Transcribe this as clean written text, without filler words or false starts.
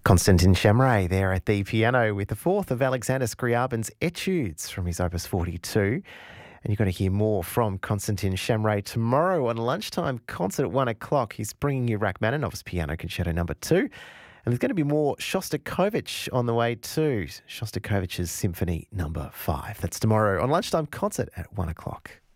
Konstantin Shamray there at the piano with the fourth of Alexander Scriabin's Etudes from his Opus 42. And you're going to hear more from Konstantin Shamray tomorrow on Lunchtime Concert at 1 o'clock. He's bringing you Rachmaninoff's Piano Concerto No. 2. And there's going to be more Shostakovich on the way too. Shostakovich's Symphony No. 5. That's tomorrow on Lunchtime Concert at 1 o'clock.